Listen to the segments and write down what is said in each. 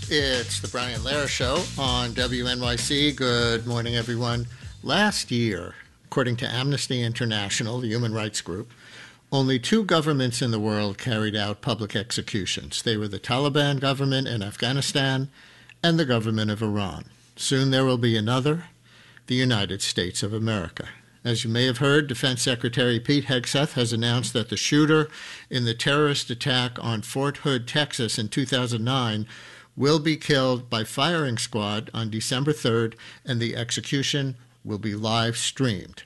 It's the Brian Lehrer Show on WNYC. Good morning, everyone. Last year, according to Amnesty International, the human rights group, only 2 governments in the world carried out public executions. They were the Taliban government in Afghanistan and the government of Iran. Soon there will be another, the United States of America. As you may have heard, Defense Secretary Pete Hegseth has announced that the shooter in the terrorist attack on Fort Hood, Texas in 2009 will be killed by firing squad on December 3rd, and the execution will be live streamed.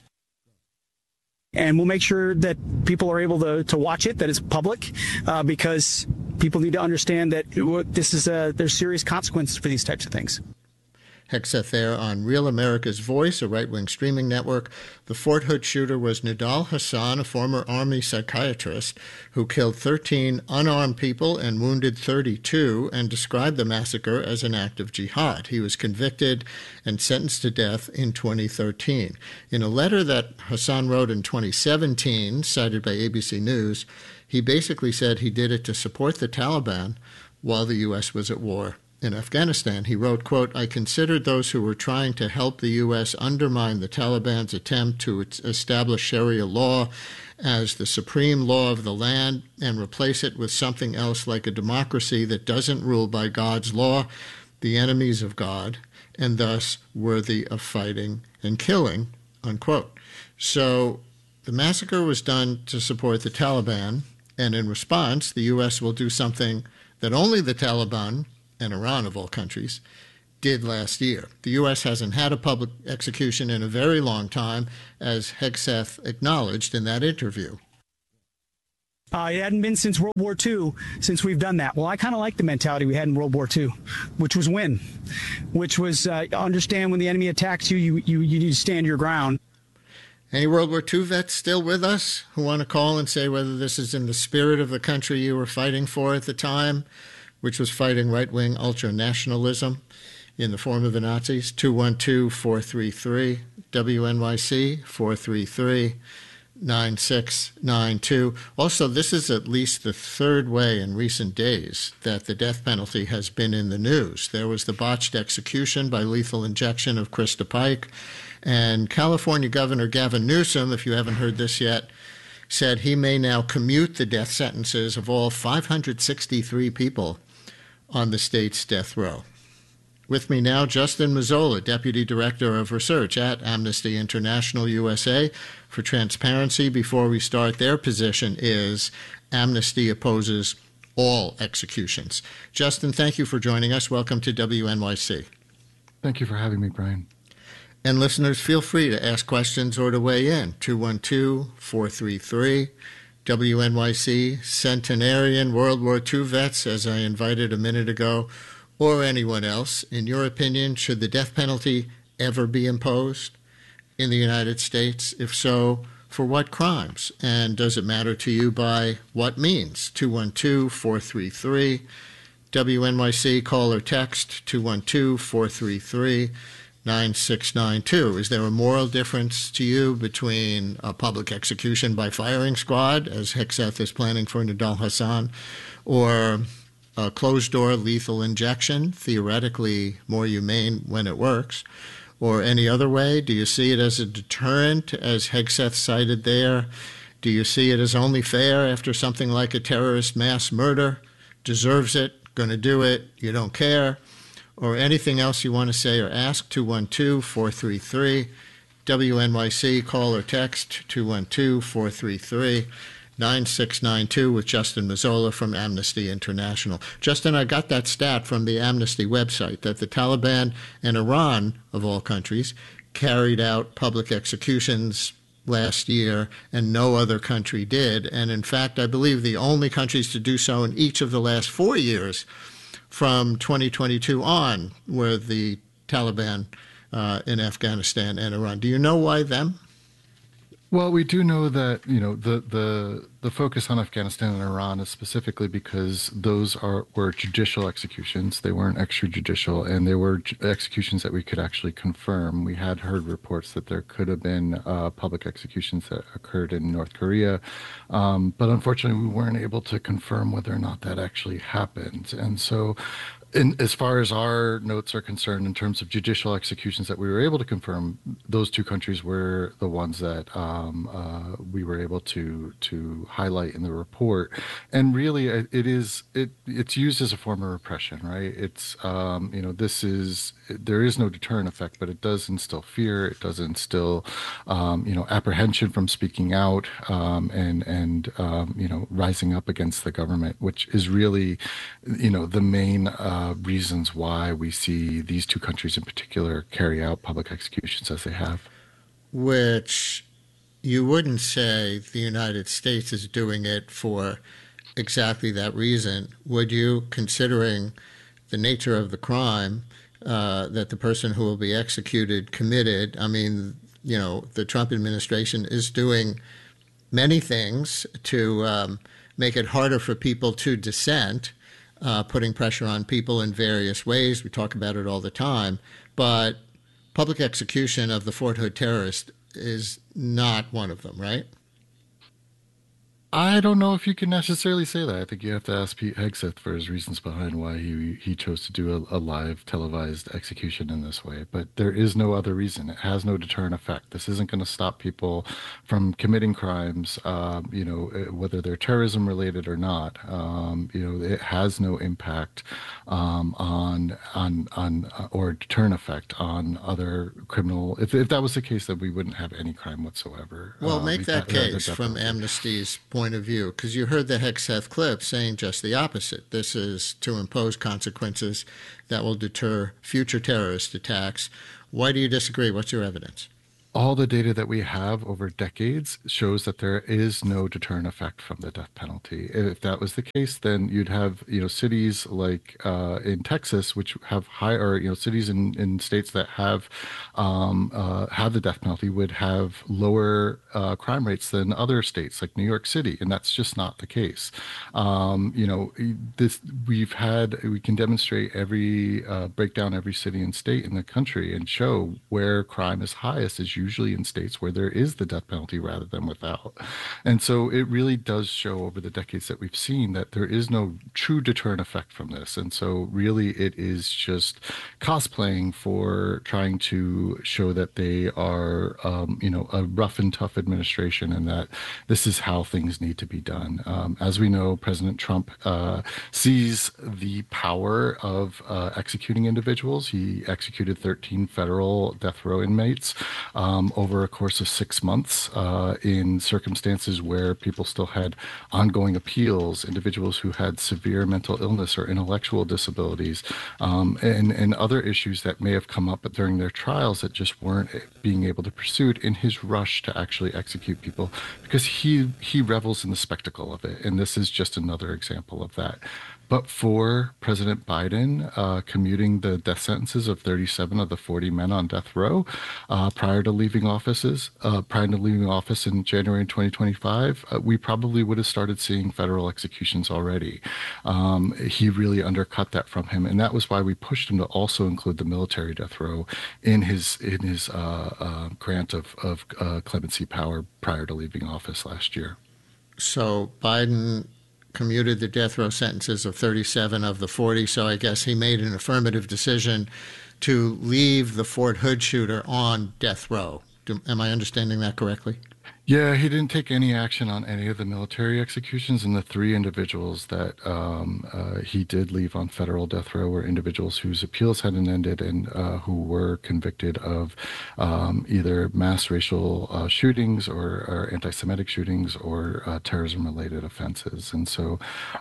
And we'll make sure that people are able to watch it, that it's public, because people need to understand that there's serious consequences for these types of things. Hegseth there on Real America's Voice, a right-wing streaming network. The Fort Hood shooter was Nidal Hasan, a former Army psychiatrist who killed 13 unarmed people and wounded 32, and described the massacre as an act of jihad. He was convicted and sentenced to death in 2013. In a letter that Hasan wrote in 2017, cited by ABC News, he basically said he did it to support the Taliban while the U.S. was at war in Afghanistan. He wrote, quote, "I considered those who were trying to help the U.S. undermine the Taliban's attempt to establish Sharia law as the supreme law of the land and replace it with something else like a democracy that doesn't rule by God's law, the enemies of God, and thus worthy of fighting and killing," unquote. So the massacre was done to support the Taliban, and in response, the U.S. will do something that only the Taliban and Iran, of all countries, did last year. The U.S. hasn't had a public execution in a very long time, as Hegseth acknowledged in that interview. It hadn't been since World War II since we've done that. Well, I kind of like the mentality we had in World War II, which was win, which was understand when the enemy attacks you, you need to stand your ground. Any World War II vets still with us who want to call and say whether this is in the spirit of the country you were fighting for at the time, which was fighting right-wing ultra-nationalism in the form of the Nazis? 212-433, WNYC, 433-9692. Also, this is at least the third way in recent days that the death penalty has been in the news. There was the botched execution by lethal injection of Krista Pike, and California Governor Gavin Newsom, if you haven't heard this yet, said he may now commute the death sentences of all 563 people on the state's death row. With me now, Justin Mazzola, Deputy Director of Research at Amnesty International USA. For transparency, before we start, their position is Amnesty opposes all executions. Justin, thank you for joining us. Welcome to WNYC. Thank you for having me, Brian. And listeners, feel free to ask questions or to weigh in. 212-433. WNYC, centenarian World War II vets, as I invited a minute ago, or anyone else. In your opinion, should the death penalty ever be imposed in the United States? If so, for what crimes? And does it matter to you by what means? 212-433. WNYC, call or text 212-433. 9692. Is there a moral difference to you between a public execution by firing squad, as Hegseth is planning for Nidal Hasan, or a closed-door lethal injection, theoretically more humane when it works, or any other way? Do you see it as a deterrent, as Hegseth cited there? Do you see it as only fair after something like a terrorist mass murder? Deserves it, going to do it, you don't care? Or anything else you want to say or ask, 212-433. WNYC, call or text 212-433-9692 with Justin Mazzola from Amnesty International. Justin, I got that stat from the Amnesty website that the Taliban and Iran, of all countries, carried out public executions last year, and no other country did. And in fact, I believe the only countries to do so in each of the last 4 years from 2022 on were the Taliban in Afghanistan and Iran. Do you know why them? Well, we do know that, the the focus on Afghanistan and Iran is specifically because those were judicial executions. They weren't extrajudicial, and they were executions that we could actually confirm. We had heard reports that there could have been public executions that occurred in North Korea, but unfortunately, we weren't able to confirm whether or not that actually happened. And so, as far as our notes are concerned, in terms of judicial executions that we were able to confirm, those two countries were the ones that we were able to highlight in the report. And really, it's used as a form of repression, right? It's there is no deterrent effect, but it does instill fear. It does instill apprehension from speaking out, and rising up against the government, which is really the main reasons why we see these two countries in particular carry out public executions as they have. Which you wouldn't say the United States is doing it for exactly that reason, would you, considering the nature of the crime that the person who will be executed committed? I mean, the Trump administration is doing many things to make it harder for people to dissent, putting pressure on people in various ways. We talk about it all the time. But public execution of the Fort Hood terrorist is not one of them, right? I don't know if you can necessarily say that. I think you have to ask Pete Hegseth for his reasons behind why he chose to do a live televised execution in this way. But there is no other reason. It has no deterrent effect. This isn't going to stop people from committing crimes, whether they're terrorism related or not. It has no impact on or deterrent effect on other criminal. If that was the case, then we wouldn't have any crime whatsoever. Well, make that case from Amnesty's point of view, because you heard the Hegseth clip saying just the opposite. This is to impose consequences that will deter future terrorist attacks. Why do you disagree? What's your evidence? All the data that we have over decades shows that there is no deterrent effect from the death penalty. If that was the case, then you'd have, cities like in Texas, which have higher, cities in states that have the death penalty would have lower crime rates than other states like New York City, and that's just not the case. We can demonstrate break down every city and state in the country and show where crime is highest is usually in states where there is the death penalty rather than without. And so it really does show over the decades that we've seen that there is no true deterrent effect from this. And so really it is just cosplaying for trying to show that they are, a rough and tough administration and that this is how things need to be done. As we know, President Trump sees the power of executing individuals. He executed 13 federal death row inmates over a course of 6 months in circumstances where people still had ongoing appeals, individuals who had severe mental illness or intellectual disabilities, and other issues that may have come up during their trials that just weren't being able to pursue it in his rush to actually execute people because he revels in the spectacle of it. And this is just another example of that. But for President Biden commuting the death sentences of 37 of the 40 men on death row prior to leaving office in January 2025, we probably would have started seeing federal executions already. He really undercut that from him, and that was why we pushed him to also include the military death row in his grant of clemency power prior to leaving office last year. So Biden commuted the death row sentences of 37 of the 40, so I guess he made an affirmative decision to leave the Fort Hood shooter on death row. Am I understanding that correctly? Yeah, he didn't take any action on any of the military executions, and the 3 individuals that he did leave on federal death row were individuals whose appeals hadn't ended and who were convicted of either mass racial shootings or anti-Semitic shootings or terrorism-related offenses. And so,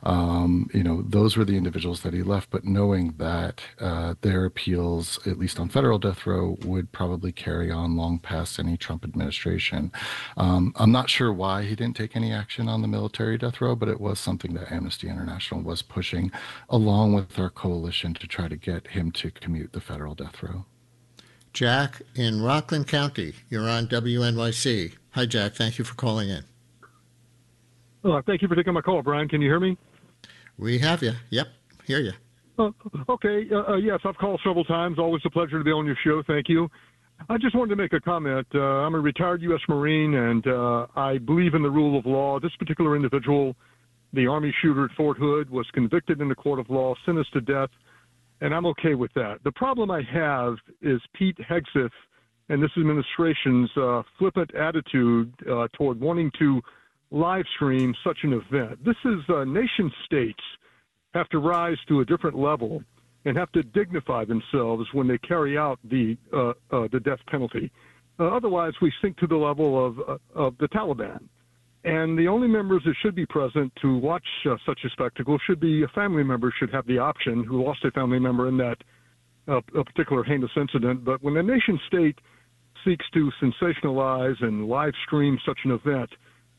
those were the individuals that he left, but knowing that their appeals, at least on federal death row, would probably carry on long past any Trump administration. I'm not sure why he didn't take any action on the military death row, but it was something that Amnesty International was pushing along with our coalition to try to get him to commute the federal death row. Jack in Rockland County, you're on WNYC. Hi, Jack. Thank you for calling in. Thank you for taking my call, Brian. Can you hear me? We have you. Yep, hear you. Okay. Yes, I've called several times. Always a pleasure to be on your show. Thank you. I just wanted to make a comment. I'm a retired U.S. Marine, and I believe in the rule of law. This particular individual, the Army shooter at Fort Hood, was convicted in the court of law, sentenced to death, and I'm okay with that. The problem I have is Pete Hegseth and this administration's flippant attitude toward wanting to live stream such an event. This is nation states have to rise to a different level and have to dignify themselves when they carry out the death penalty. Otherwise, we sink to the level of the Taliban. And the only members that should be present to watch such a spectacle should be a family member should have the option who lost a family member in that a particular heinous incident. But when a nation state seeks to sensationalize and live stream such an event,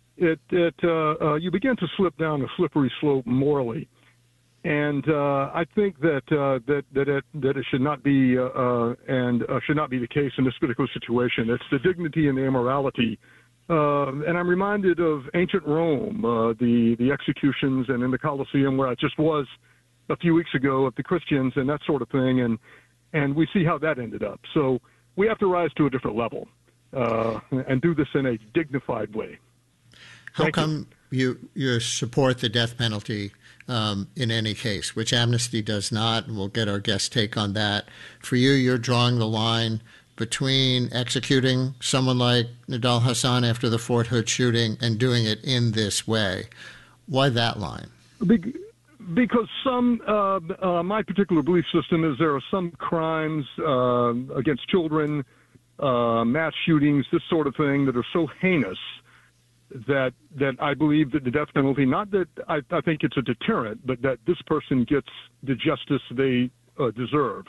you begin to slip down a slippery slope morally. And I think that it should not be should not be the case in this particular situation. It's the dignity and the immorality. And I'm reminded of ancient Rome, the executions, and in the Colosseum where I just was a few weeks ago of the Christians and that sort of thing, and we see how that ended up. So we have to rise to a different level and do this in a dignified way. How come you support the death penalty in any case, which Amnesty does not? And we'll get our guest take on that. For you, you're drawing the line between executing someone like Nidal Hasan after the Fort Hood shooting and doing it in this way. Why that line? Because my particular belief system is there are some crimes against children, mass shootings, this sort of thing, that are so heinous that I believe that the death penalty, not that I think it's a deterrent, but that this person gets the justice they deserve.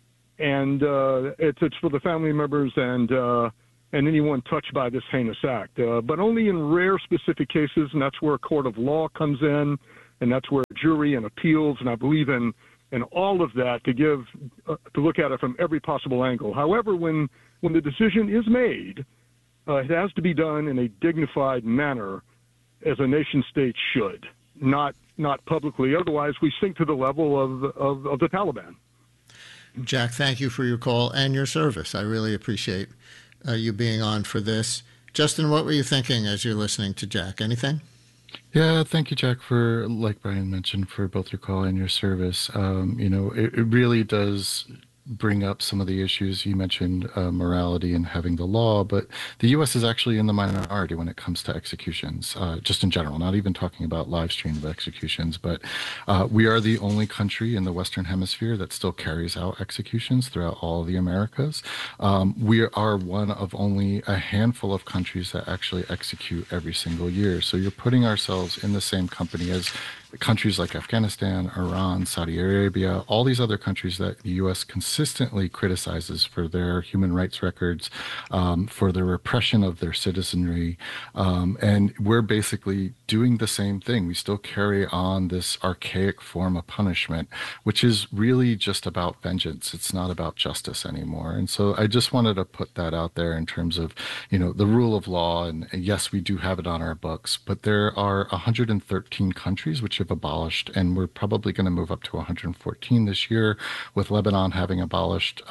And it's for the family members and anyone touched by this heinous act. But only in rare specific cases, and that's where a court of law comes in, and that's where jury and appeals, and I believe in all of that to look at it from every possible angle. However, when the decision is made, it has to be done in a dignified manner, as a nation state should, not publicly. Otherwise, we sink to the level of the Taliban. Jack, thank you for your call and your service. I really appreciate you being on for this. Justin, what were you thinking as you're listening to Jack? Anything? Yeah, thank you, Jack, for, like Brian mentioned, for both your call and your service. It really does bring up some of the issues you mentioned, morality and having the law, but the U.S. is actually in the minority when it comes to executions, just in general, not even talking about live stream of executions, but we are the only country in the Western Hemisphere that still carries out executions throughout all of the Americas. We are one of only a handful of countries that actually execute every single year. So you're putting ourselves in the same company as countries like Afghanistan, Iran, Saudi Arabia, all these other countries that the U.S. consistently criticizes for their human rights records, for the repression of their citizenry. And we're basically doing the same thing. We still carry on this archaic form of punishment, which is really just about vengeance. It's not about justice anymore. And so I just wanted to put that out there in terms of, the rule of law. And yes, we do have it on our books, but there are 113 countries which have abolished, and we're probably going to move up to 114 this year, with Lebanon having abolished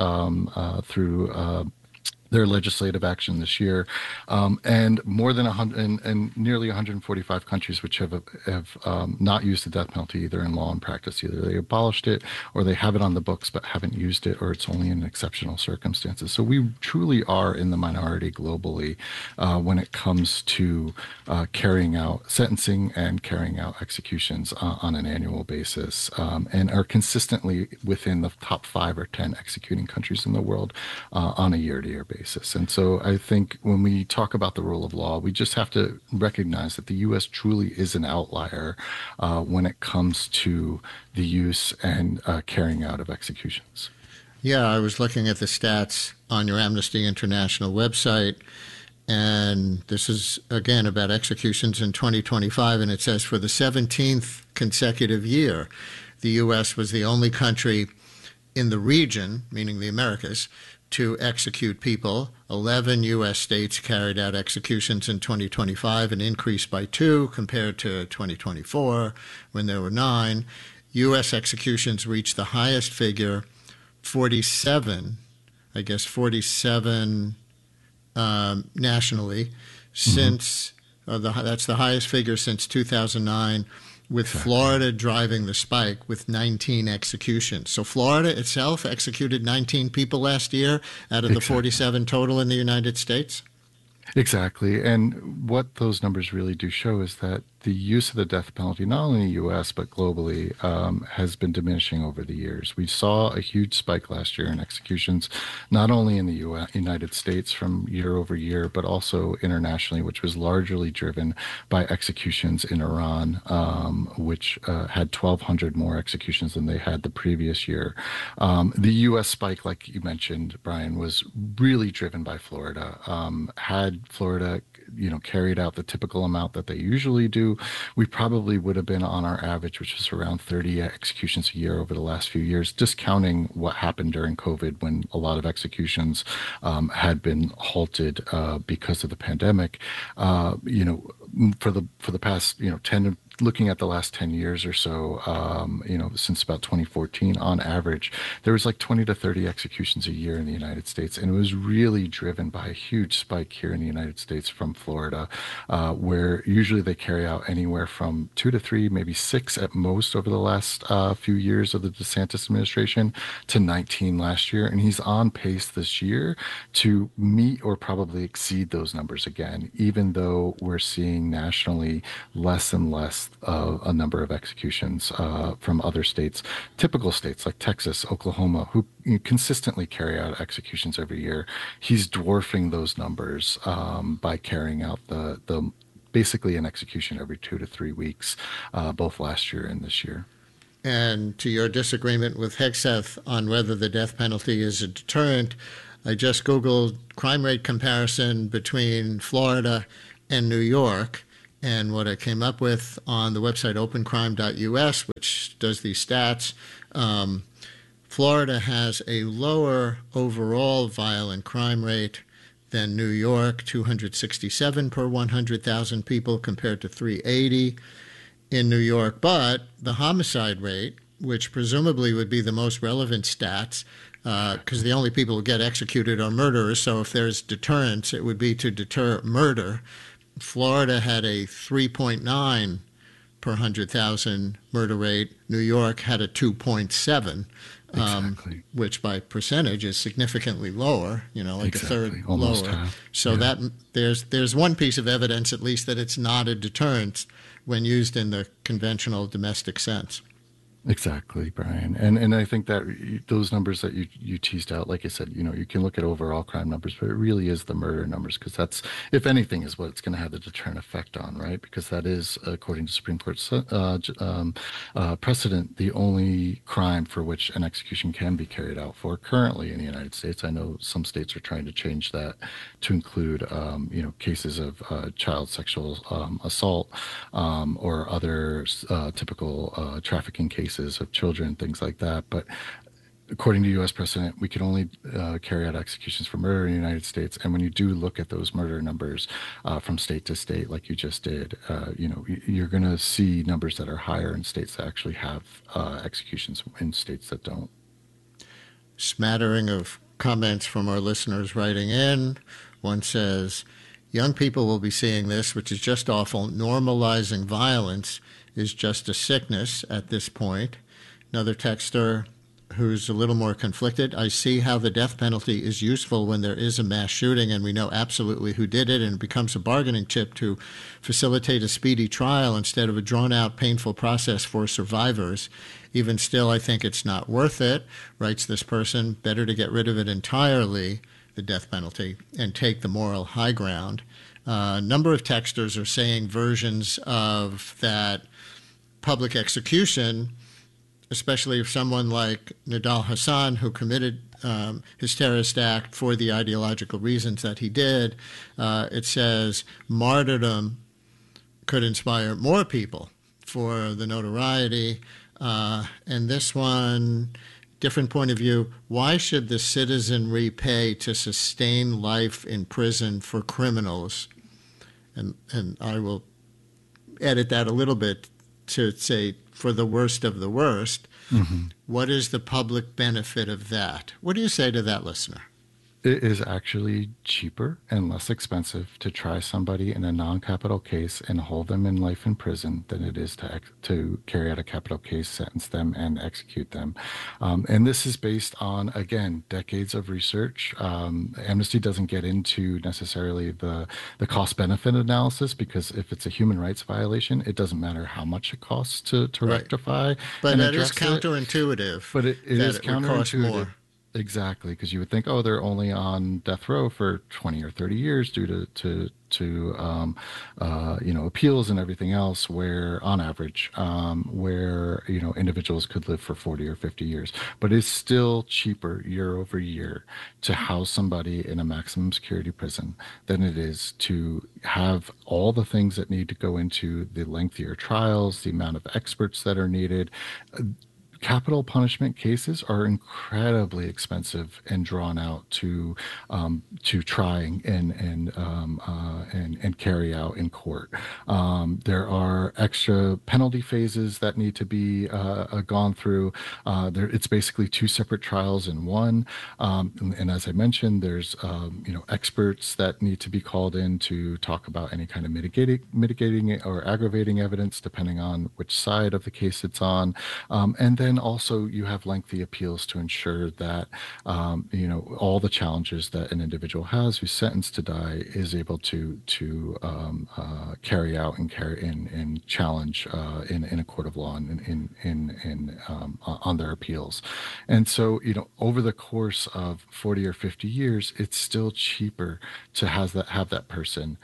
through their legislative action this year, and more than 100 and nearly 145 countries which have not used the death penalty either in law and practice. Either they abolished it or they have it on the books but haven't used it, or it's only in exceptional circumstances. So we truly are in the minority globally when it comes to carrying out sentencing and carrying out executions on an annual basis, and are consistently within the top 5 or 10 executing countries in the world on a year-to-year basis. And so I think when we talk about the rule of law, we just have to recognize that the U.S. truly is an outlier when it comes to the use and carrying out of executions. Yeah, I was looking at the stats on your Amnesty International website, and this is, again, about executions in 2025, and it says for the 17th consecutive year, the U.S. was the only country in the region, meaning the Americas, to execute people. 11 U.S. states carried out executions in 2025, an increase by 2 compared to 2024 when there were 9. U.S. executions reached the highest figure, 47 nationally, since that's the highest figure since 2009, with Florida driving the spike with 19 executions. So Florida itself executed 19 people last year out of the 47 total in the United States? Exactly. And what those numbers really do show is that the use of the death penalty, not only in the U.S., but globally, has been diminishing over the years. We saw a huge spike last year in executions, not only in the United States from year over year, but also internationally, which was largely driven by executions in Iran, which had 1,200 more executions than they had the previous year. The U.S. spike, like you mentioned, Brian, was really driven by Florida. Had Florida carried out the typical amount that they usually do, we probably would have been on our average, which was around 30 executions a year over the last few years, discounting what happened during COVID when a lot of executions had been halted because of the pandemic. For the past 10 looking at the last 10 years or so, since about 2014, on average, there was like 20 to 30 executions a year in the United States. And it was really driven by a huge spike here in the United States from Florida, where usually they carry out anywhere from 2 to 3, maybe 6 at most over the last few years of the DeSantis administration, to 19 last year. And he's on pace this year to meet or probably exceed those numbers again, even though we're seeing nationally less and less a number of executions from other states, typical states like Texas, Oklahoma, who consistently carry out executions every year. He's dwarfing those numbers by carrying out the basically an execution every 2 to 3 weeks, both last year and this year. And to your disagreement with Hegseth on whether the death penalty is a deterrent, I just Googled crime rate comparison between Florida and New York. And what I came up with on the website opencrime.us, which does these stats, Florida has a lower overall violent crime rate than New York, 267 per 100,000 people compared to 380 in New York. But the homicide rate, which presumably would be the most relevant stats, because the only people who get executed are murderers, so if there's deterrence, it would be to deter murder. Florida had a 3.9 per 100,000 murder rate. New York had a 2.7, exactly. Which by percentage is significantly lower, like exactly. A third almost lower. Half. So that there's one piece of evidence, at least, that it's not a deterrent when used in the conventional domestic sense. Exactly, Brian. And I think that those numbers that you teased out, like I said, you can look at overall crime numbers, but it really is the murder numbers, because that's, if anything, is what it's going to have the deterrent effect on, right? Because that is, according to Supreme Court precedent, the only crime for which an execution can be carried out for currently in the United States. I know some states are trying to change that to include, cases of child sexual assault or other typical trafficking cases of children, things like that. But according to U.S. precedent, we can only carry out executions for murder in the United States. And when you do look at those murder numbers from state to state, like you just did, you're going to see numbers that are higher in states that actually have executions in states that don't. Smattering of comments from our listeners writing in. One says, young people will be seeing this, which is just awful. Normalizing violence is just a sickness at this point. Another texter who's a little more conflicted. I see how the death penalty is useful when there is a mass shooting and we know absolutely who did it, and it becomes a bargaining chip to facilitate a speedy trial instead of a drawn-out, painful process for survivors. Even still, I think it's not worth it, writes this person. Better to get rid of it entirely, the death penalty, and take the moral high ground. A number of texters are saying versions of that public execution, especially if someone like Nidal Hasan, who committed his terrorist act for the ideological reasons that he did, it says martyrdom could inspire more people for the notoriety. And this one different point of view, why should the citizenry pay to sustain life in prison for criminals? And I will edit that a little bit to say for the worst of the worst. Mm-hmm. What is the public benefit of that? What do you say to that listener? It is actually cheaper and less expensive to try somebody in a non-capital case and hold them in life in prison than it is to carry out a capital case, sentence them, and execute them. And this is based on, again, decades of research. Amnesty doesn't get into necessarily the cost-benefit analysis, because if it's a human rights violation, it doesn't matter how much it costs to rectify. But that is counterintuitive. But it is counterintuitive. Exactly, because you would think, oh, they're only on death row for 20 or 30 years due to appeals and everything else, where on average, where individuals could live for 40 or 50 years. But it's still cheaper year over year to house somebody in a maximum security prison than it is to have all the things that need to go into the lengthier trials, the amount of experts that are needed. Capital punishment cases are incredibly expensive and drawn out to try and carry out in court. There are extra penalty phases that need to be gone through. It's basically two separate trials in one. And as I mentioned, there's experts that need to be called in to talk about any kind of mitigating or aggravating evidence, depending on which side of the case it's on, and then also you have lengthy appeals to ensure that all the challenges that an individual has who's sentenced to die is able to carry out and challenge in a court of law and on their appeals. And so over the course of 40 or 50 years, it's still cheaper to have that person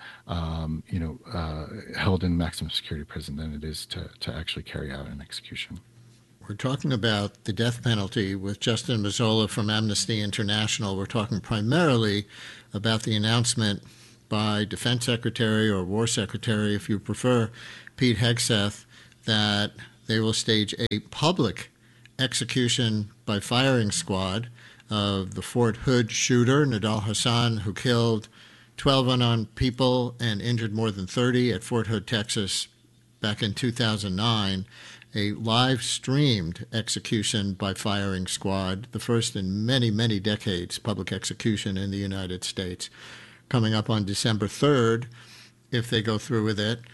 held in maximum security prison than it is to actually carry out an execution. We're talking about the death penalty with Justin Mazzola from Amnesty International. We're talking primarily about the announcement by Defense Secretary or War Secretary, if you prefer, Pete Hegseth, that they will stage a public execution by firing squad of the Fort Hood shooter, Nidal Hasan, who killed 12 unarmed people and injured more than 30 at Fort Hood, Texas, back in 2009. A live-streamed execution by firing squad, the first in many, many decades, public execution in the United States, coming up on December 3rd, if they go through with it.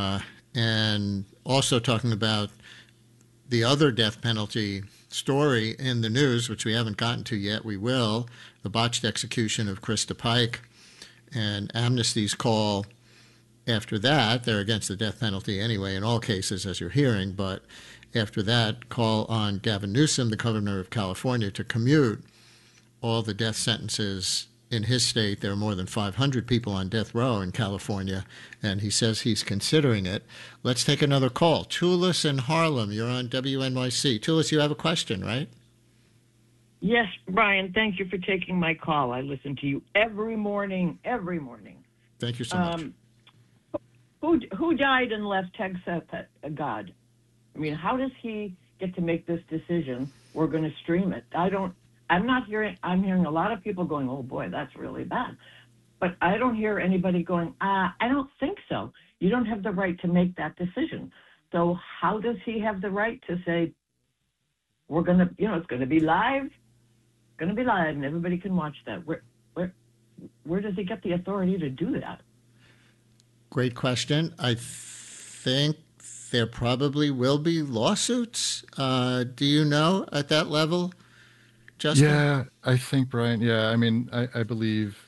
And also talking about the other death penalty story in the news, which we haven't gotten to yet, we will, the botched execution of Krista Pike, and Amnesty's call. After that, they're against the death penalty anyway in all cases, as you're hearing, but after that, call on Gavin Newsom, the governor of California, to commute all the death sentences in his state. There are more than 500 people on death row in California, and he says he's considering it. Let's take another call. Tulis in Harlem, you're on WNYC. Tulis, you have a question, right? Yes, Brian, thank you for taking my call. I listen to you every morning. Thank you so much. Who died and left Hegseth God? I mean, how does he get to make this decision? We're going to stream it. I'm hearing a lot of people going, oh boy, that's really bad. But I don't hear anybody going, I don't think so. You don't have the right to make that decision. So how does he have the right to say, we're going to, it's going to be live, and everybody can watch that? Where does he get the authority to do that? Great question. I think there probably will be lawsuits. Do you know at that level, Justin? Yeah, I think, Brian. Yeah, I mean, I believe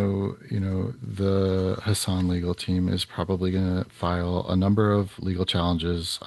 the Hasan legal team is probably going to file a number of legal challenges.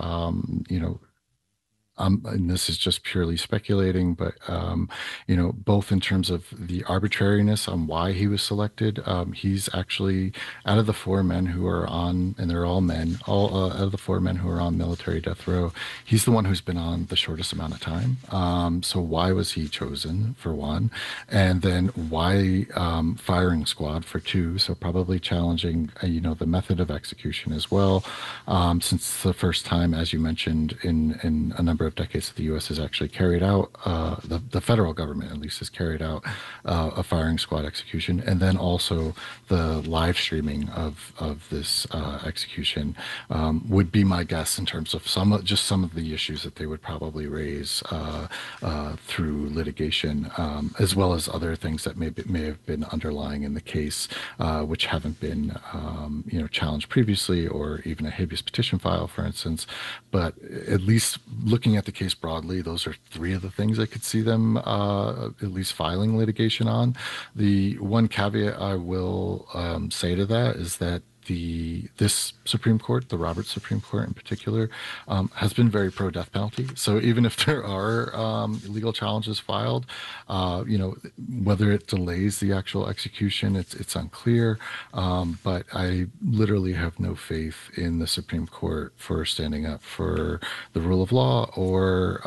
And this is just purely speculating, but both in terms of the arbitrariness on why he was selected. He's actually, out of the four men who are on, and they're all men, out of the four men who are on military death row, he's the one who's been on the shortest amount of time. So why was he chosen, for one? And then why firing squad, for two? So probably challenging, the method of execution as well, since it's the first time, as you mentioned, in a number of decades that the U.S. has actually carried out, the federal government at least has carried out a firing squad execution, and then also the live streaming of this execution would be my guess in terms of some of the issues that they would probably raise through litigation, as well as other things that may have been underlying in the case, which haven't been challenged previously, or even a habeas petition file, for instance. But at least looking at the case broadly, those are three of the things I could see them at least filing litigation on. The one caveat I will say to that is that this Supreme Court, the Roberts Supreme Court in particular, has been very pro-death penalty. So even if there are legal challenges filed, whether it delays the actual execution, it's unclear. But I literally have no faith in the Supreme Court for standing up for the rule of law, or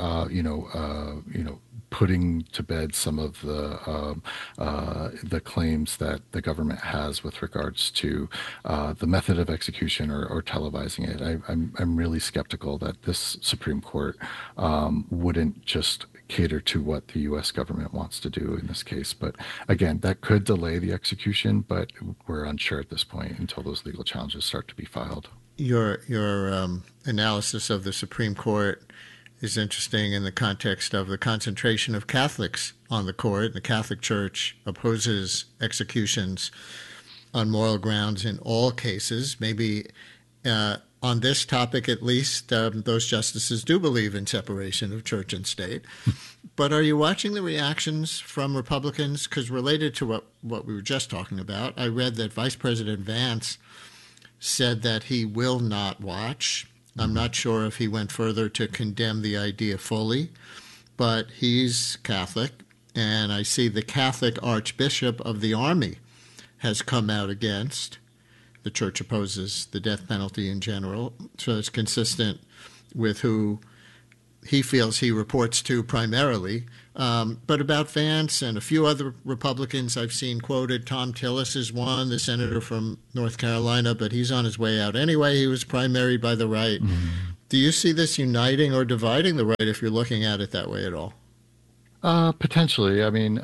putting to bed some of the claims that the government has with regards to the method of execution or televising it. I'm really skeptical that this Supreme Court wouldn't just cater to what the U.S. government wants to do in this case. But again, that could delay the execution, but we're unsure at this point until those legal challenges start to be filed. Your analysis of the Supreme Court is interesting in the context of the concentration of Catholics on the court. The Catholic Church opposes executions on moral grounds in all cases. Maybe on this topic, at least, those justices do believe in separation of church and state. But are you watching the reactions from Republicans? Because related to what we were just talking about, I read that Vice President Vance said that he will not watch. I'm not sure if he went further to condemn the idea fully, but he's Catholic, and I see the Catholic Archbishop of the Army has come out against. The church opposes the death penalty in general, so it's consistent with who he feels he reports to primarily. But about Vance and a few other Republicans I've seen quoted, Tom Tillis is one, the senator from North Carolina, but he's on his way out anyway. He was primaried by the right. Mm-hmm. Do you see this uniting or dividing the right if you're looking at it that way at all? Potentially. I mean,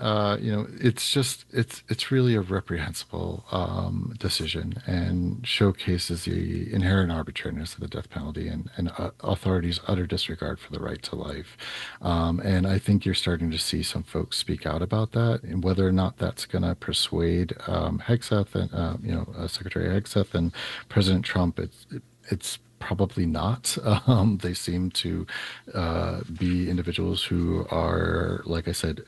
it's really a reprehensible decision, and showcases the inherent arbitrariness of the death penalty and authorities' utter disregard for the right to life. And I think you're starting to see some folks speak out about that, and whether or not that's going to persuade Hegseth and Secretary Hegseth and President Trump, it's probably not. They seem to be individuals who are, like I said,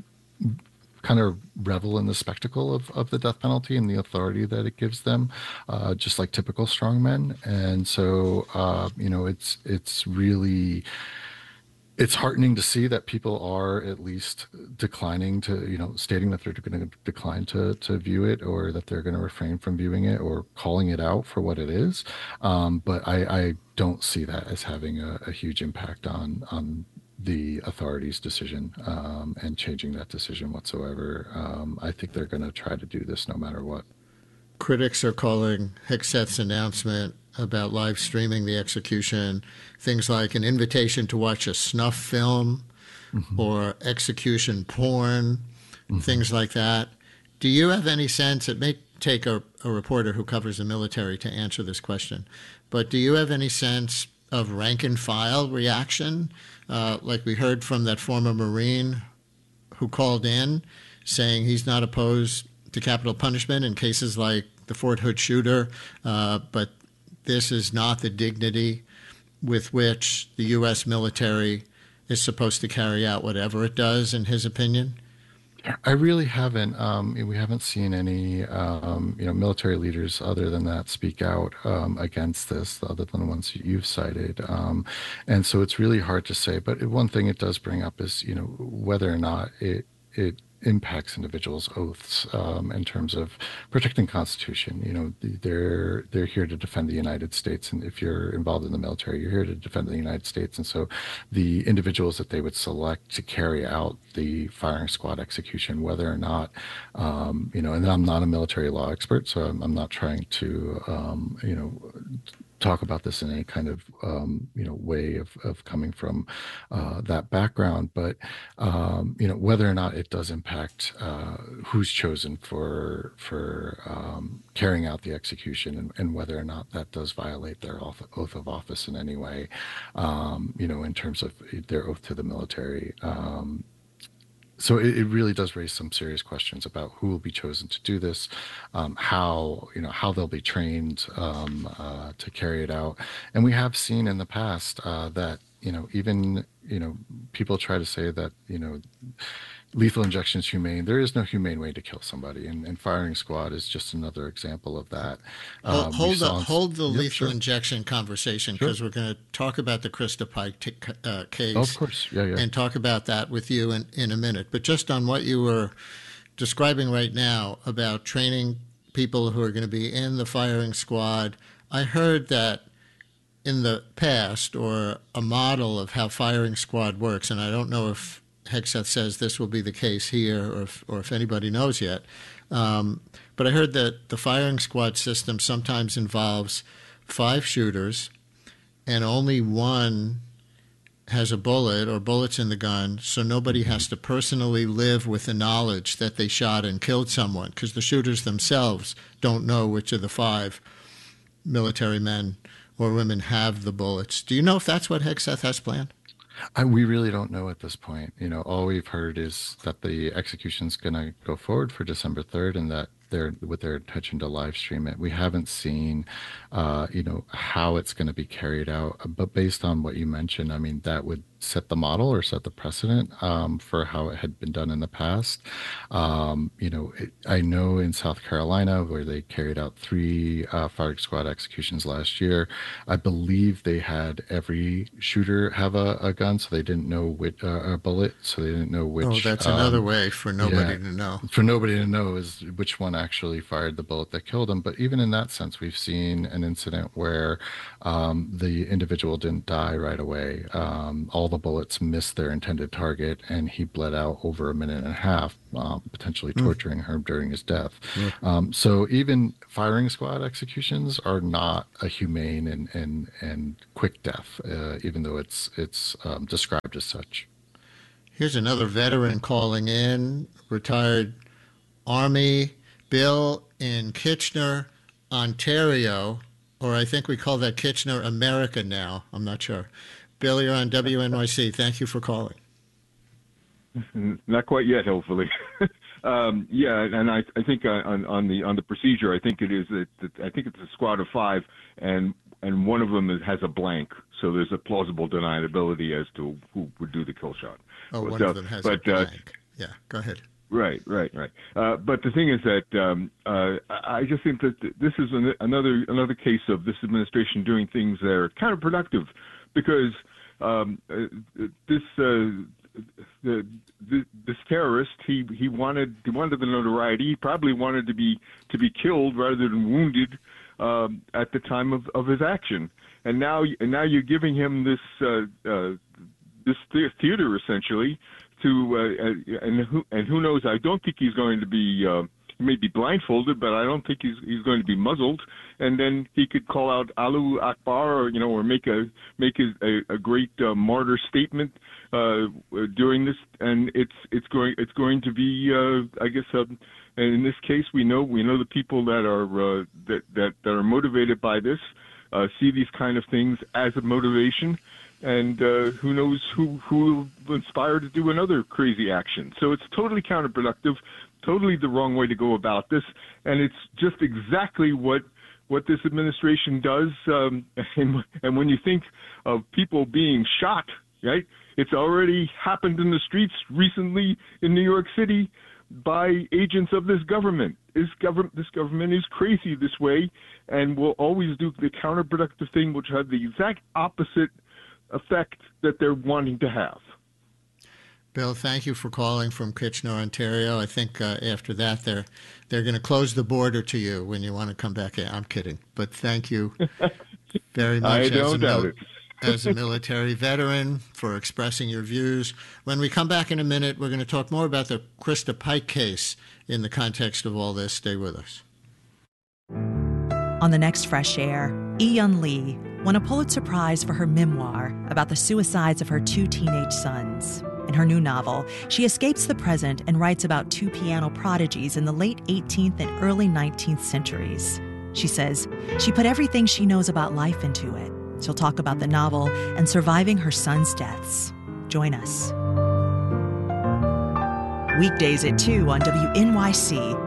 kind of revel in the spectacle of the death penalty and the authority that it gives them, just like typical strongmen. And so, it's really... It's heartening to see that people are at least declining to, stating that they're going to decline to view it, or that they're going to refrain from viewing it, or calling it out for what it is. But I don't see that as having a huge impact on the authorities' decision and changing that decision whatsoever. I think they're going to try to do this no matter what. Critics are calling Hegseth's announcement about live streaming the execution things like an invitation to watch a snuff film, mm-hmm. or execution porn, mm-hmm. things like that. Do you have any sense, it may take a reporter who covers the military to answer this question, but do you have any sense of rank and file reaction? Like we heard from that former Marine who called in saying he's not opposed to capital punishment in cases like the Fort Hood shooter, but this is not the dignity with which the U.S. military is supposed to carry out whatever it does, in his opinion? I really haven't. We haven't seen any, military leaders other than that speak out against this, other than the ones you've cited. And so it's really hard to say. But one thing it does bring up is, whether or not it impacts individuals' oaths in terms of protecting the Constitution. They're here to defend the United States, and if you're involved in the military, you're here to defend the United States. And so the individuals that they would select to carry out the firing squad execution, whether or not, and I'm not a military law expert, so I'm not trying to, talk about this in any kind of way of coming from that background, but whether or not it does impact who's chosen for carrying out the execution, and whether or not that does violate their oath of office in any way, in terms of their oath to the military. So it really does raise some serious questions about who will be chosen to do this, how they'll be trained to carry it out. And we have seen in the past that even people try to say that lethal injection is humane. There is no humane way to kill somebody, and firing squad is just another example of that. Hold the lethal injection conversation, because we're going to talk about the Krista Pike case. Oh, of course, yeah, and talk about that with you in a minute. But just on what you were describing right now about training people who are going to be in the firing squad, I heard that in the past, or a model of how firing squad works, and I don't know if Hegseth says this will be the case here, or if anybody knows yet. But I heard that the firing squad system sometimes involves 5 shooters, and only one has a bullet or bullets in the gun, so nobody has to personally live with the knowledge that they shot and killed someone, because the shooters themselves don't know which of the 5 military men or women have the bullets. Do you know if that's what Hegseth has planned? We really don't know at this point. All we've heard is that the execution's going to go forward for December 3rd, and that they're with their intention to live stream it. We haven't seen, how it's going to be carried out. But based on what you mentioned, I mean, that would set the model or set the precedent for how it had been done in the past. I know in South Carolina, where they carried out 3 firing squad executions last year, I believe they had every shooter have a gun, so they didn't know which a bullet, so they didn't know which. Oh, that's another way for nobody to know. For nobody to know is which one actually fired the bullet that killed him. But even in that sense, we've seen an incident where the individual didn't die right away. All the bullets missed their intended target, and he bled out over a minute and a half, potentially torturing her during his death. So even firing squad executions are not a humane and quick death, even though it's described as such. Here's another veteran calling in, retired Army, Bill in Kitchener, Ontario, or I think we call that Kitchener, America now. I'm not sure. Bill, you're on WNYC. Thank you for calling. Not quite yet, hopefully. And I think on the procedure, I think it is I think it's a squad of 5, and one of them has a blank, so there's a plausible deniability as to who would do the kill shot. Oh, one of them has a blank. Yeah, go ahead. Right. But the thing is that I just think that this is another case of this administration doing things that are counterproductive, because this terrorist, he wanted the notoriety. He probably wanted to be killed rather than wounded at the time of his action. And now you're giving him this theater essentially to and who knows? I don't think he's going to be. He may be blindfolded, but I don't think he's going to be muzzled. And then he could call out Allahu Akbar, or make a great martyr statement during this. And it's going to be, I guess. And in this case, we know the people that are motivated by this see these kind of things as a motivation. And who knows who will inspire to do another crazy action. So it's totally counterproductive, totally the wrong way to go about this. And it's just exactly what this administration does. And when you think of people being shot, right, it's already happened in the streets recently in New York City by agents of this government. This government is crazy this way, and will always do the counterproductive thing, which have the exact opposite effect that they're wanting to have. Bill, thank you for calling from Kitchener, Ontario. I think after that they're going to close the border to you when you want to come back in. I'm kidding, but thank you very much. I don't doubt it. As a military veteran, for expressing your views. When we come back in a minute, we're going to talk more about the Krista Pike case in the context of all this. Stay with us. On the next Fresh Air, Eun Lee won a Pulitzer Prize for her memoir about the suicides of her 2 teenage sons. In her new novel, she escapes the present and writes about 2 piano prodigies in the late 18th and early 19th centuries. She says she put everything she knows about life into it. She'll talk about the novel and surviving her sons' deaths. Join us. Weekdays at 2 on WNYC.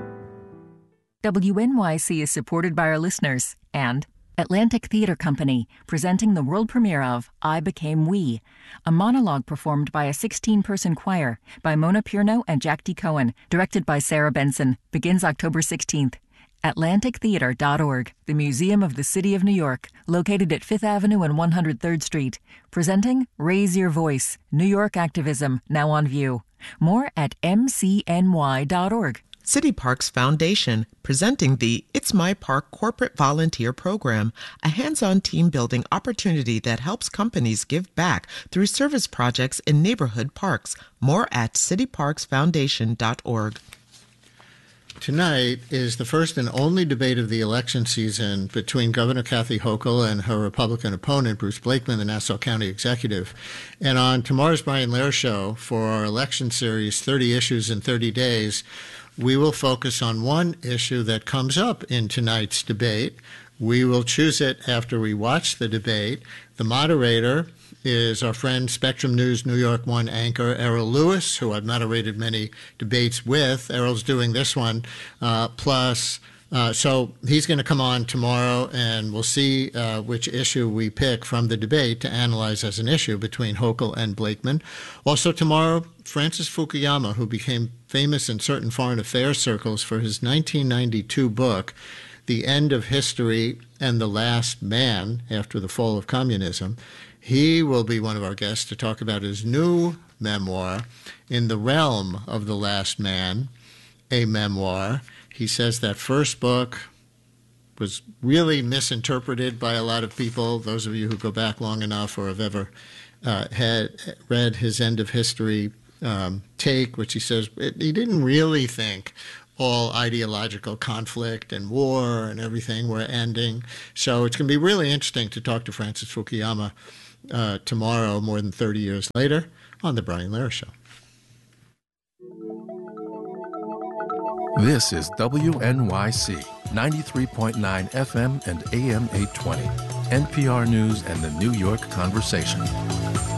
WNYC is supported by our listeners and Atlantic Theater Company, presenting the world premiere of I Became We, a monologue performed by a 16-person choir by Mona Pierno and Jack D. Cohen, directed by Sarah Benson, begins October 16th. AtlanticTheater.org, the Museum of the City of New York, located at 5th Avenue and 103rd Street, presenting Raise Your Voice, New York Activism, now on view. More at mcny.org. City Parks Foundation, presenting the It's My Park Corporate Volunteer Program, a hands-on team-building opportunity that helps companies give back through service projects in neighborhood parks. More at cityparksfoundation.org. Tonight is the first and only debate of the election season between Governor Kathy Hochul and her Republican opponent, Bruce Blakeman, the Nassau County Executive. And on tomorrow's Brian Lehrer Show, for our election series, 30 Issues in 30 Days, we will focus on one issue that comes up in tonight's debate. We will choose it after we watch the debate. The moderator is our friend Spectrum News New York One anchor Errol Lewis, who I've moderated many debates with. Errol's doing this one, so he's going to come on tomorrow, and we'll see which issue we pick from the debate to analyze as an issue between Hochul and Blakeman. Also tomorrow, Francis Fukuyama, who became famous in certain foreign affairs circles for his 1992 book, The End of History and the Last Man, after the fall of communism. He will be one of our guests to talk about his new memoir, In the Realm of the Last Man, a memoir. He says that first book was really misinterpreted by a lot of people. Those of you who go back long enough or have ever had read his End of History take, which he says he didn't really think all ideological conflict and war and everything were ending. So it's going to be really interesting to talk to Francis Fukuyama tomorrow, more than 30 years later, on The Brian Lehrer Show. This is WNYC 93.9 FM and AM 820, NPR News and the New York Conversation.